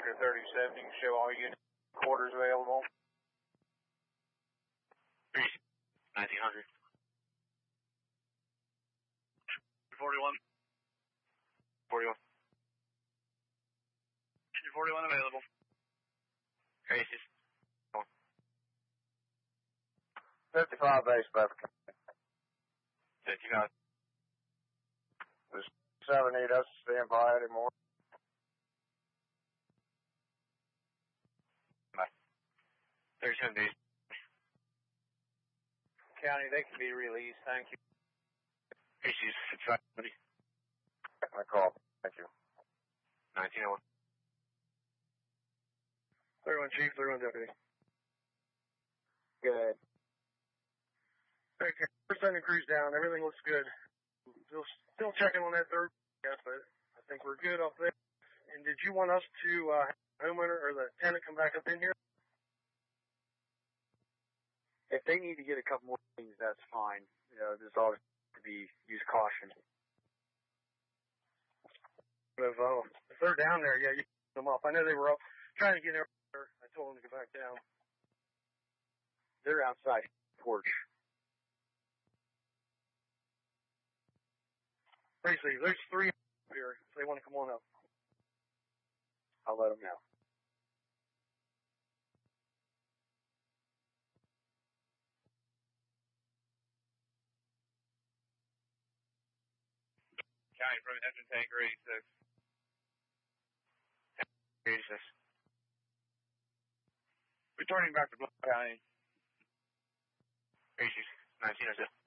Sector 37, you can show all unit quarters available. 1900. 41. 41. 41 available. Traces. 55 base, Buffer. 59. Does 7 need us to stand by anymore? 37 days. County, they can be released. Thank you. Traces. 55. My call. Thank you. 1901. 31 Chief, 31 Deputy. Good. Okay, we're sending crews down. Everything looks good. Still checking on that third, yes, but I think we're good off there. And did you want us to have the homeowner or the tenant come back up in here? If they need to get a couple more things, that's fine. You know, there's always to be use caution. If they're down there, yeah, you can them up. I know they were up trying to get there. I told them to go back down. They're outside porch. Basically, there's 3 up here if they want to come on up. I'll let them know. County from engine tanker 86. 86. Returning back to Blount County. 86. 1906.